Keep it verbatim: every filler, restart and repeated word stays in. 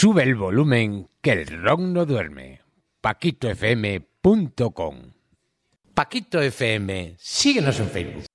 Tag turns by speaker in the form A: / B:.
A: Sube el volumen que el rock no duerme. paquito f m punto com. Paquito F M, síguenos en Facebook.